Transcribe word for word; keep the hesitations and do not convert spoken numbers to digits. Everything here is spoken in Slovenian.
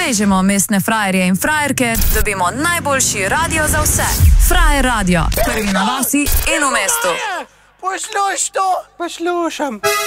Povežemo mestne frajerje in frajerke, dobimo najboljši radio za vse. Frajer radio, prvi na vasi in v mestu. Poslušaj to! Poslušam.